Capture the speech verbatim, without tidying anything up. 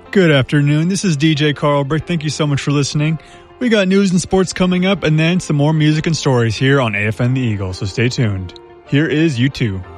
Good afternoon. This is D J Carl Brick. Thank you so much for listening. We got news and sports coming up and then some more music and stories here on A F N The Eagle, so stay tuned. Here is U two.